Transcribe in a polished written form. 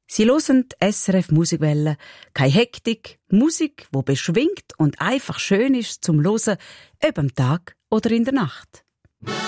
Sie hören die SRF Musikwelle. Keine Hektik, Musik, die beschwingt und einfach schön ist zum Hören, ob am Tag oder in der Nacht.